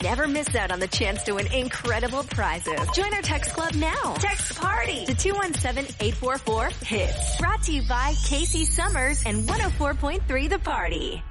never miss out on the chance to win incredible prizes. Join our text club now. Text PARTY to 217-844-HITS. Brought to you by Casey Summers and 104.3 The Party.